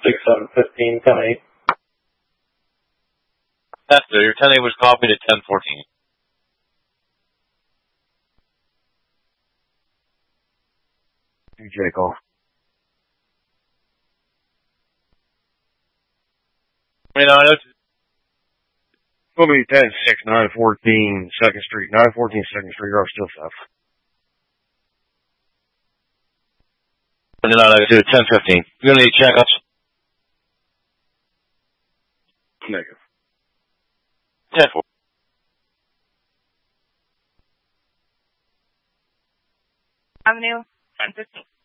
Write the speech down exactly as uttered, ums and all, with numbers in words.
six seven fifteen, ten eight. That's good. Your ten eight was copied at ten fourteen. Jake off. twenty-nine oh two. We'll be ten six, nine fourteen second Street. nine fourteen second Street, you're still south. twenty-nine oh two, ten fifteen. You're going to need checkups? Negative. ten four. Avenue, ten fifteen.